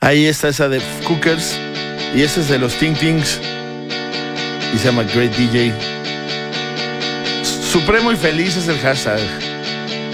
Ahí está esa de Cookers. Y ese es de los Ting Tings. Y se llama Great DJ. Supremo y feliz es el hashtag.